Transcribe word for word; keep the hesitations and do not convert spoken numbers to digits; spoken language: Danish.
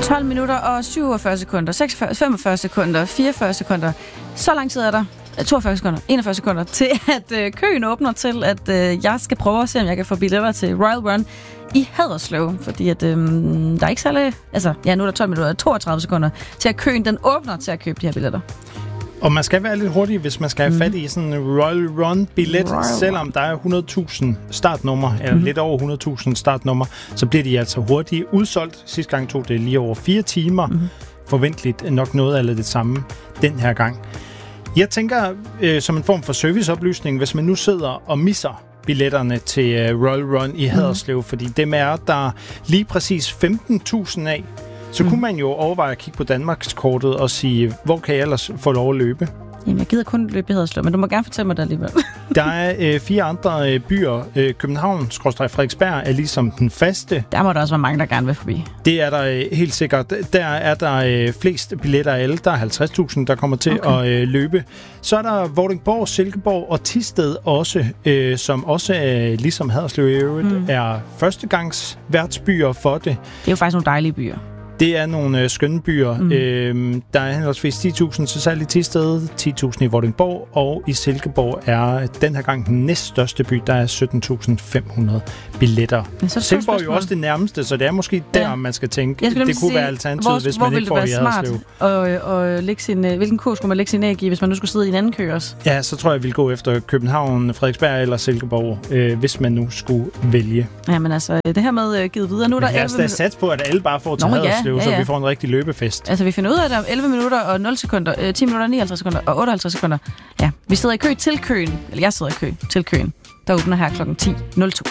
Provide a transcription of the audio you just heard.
tolv minutter og syvogfyrre sekunder, seksogfyrre, femogfyrre sekunder, fireogfyrre sekunder. Så lang tid er der. toogfyrre sekunder, enogfyrre sekunder, til at øh, køen åbner til, at øh, jeg skal prøve at se, om jeg kan få billetter til Royal Run i Haderslev. Fordi at, øh, der er ikke særlig... Altså, ja, nu er der tolv minutter og toogtredive sekunder til, at køen den åbner til at købe de her billetter. Og man skal være lidt hurtig, hvis man skal have fat i sådan en Royal Run-billet. Royal Selvom der er hundrede tusind startnummer, eller mm. lidt over hundrede tusind startnummer, så bliver de altså hurtigt udsolgt. Sidste gang tog det lige over fire timer. Mm. Forventeligt nok noget af det samme den her gang. Jeg tænker, øh, som en form for serviceoplysning, hvis man nu sidder og misser billetterne til øh, Royal Run i Haderslev, mm. fordi dem er der lige præcis femten tusind af, så mm. kunne man jo overveje at kigge på Danmarkskortet og sige, hvor kan jeg ellers få lov at løbe? Jamen, jeg gider kun løbe i Haderslev, men du må gerne fortælle mig det alligevel. Der er øh, fire andre øh, byer. Øh, København, Frederiksberg er ligesom den faste. Der må der også være mange, der gerne vil forbi. Det er der øh, helt sikkert. Der er der øh, flest billetter af alle. Der er halvtreds tusind, der kommer til okay. at øh, løbe. Så er der Vordingborg, Silkeborg og Thisted også, øh, som også øh, ligesom Haderslev i øvrigt, mm. er førstegangs værtsbyer for det. Det er jo faktisk nogle dejlige byer. Det er nogle øh, skønne byer. Mm. Øhm, der er henholdsvis ti tusind til salg i Thisted, ti tusind i Vordingborg, og i Silkeborg er den her gang den næststørste by. Der er sytten tusind fem hundrede billetter. Silkeborg er jo også det nærmeste, så det er måske der, ja. man skal tænke. Det kunne sige, være alternativet, hvis hvor man ikke får i Haderslev. Og, og lægge sin, hvilken kurs skulle man lægge sin æg i, hvis man nu skulle sidde i en anden kø også? Ja, så tror jeg, jeg ville gå efter København, Frederiksberg eller Silkeborg, øh, hvis man nu skulle vælge. Ja, men altså, det her med uh, givet videre. Nu er der jeg er stadig sats på, at alle bare får til Nå, Haderslev, ja, ja, ja. så vi får en rigtig løbefest. Altså, vi finder ud af, at der er elleve minutter og nul sekunder, øh, ti minutter og nioghalvtreds sekunder og otteoghalvtreds sekunder. Ja, vi sidder i kø til køen, eller jeg sidder i kø til køen. Der åbner her klokken ti nul to.